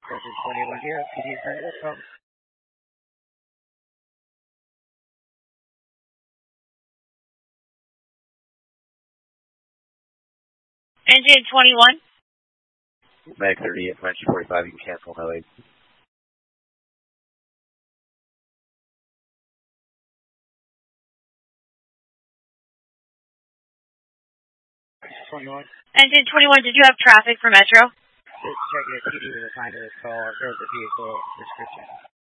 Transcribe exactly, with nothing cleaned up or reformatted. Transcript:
Engine twenty-one here, P D three, what's up? Engine twenty-one. Mag thirty at French forty-five, you can cancel no aid. twenty-one. Engine twenty-one, did you have traffic for Metro? Just checking if P D was assigned to this call or the vehicle description.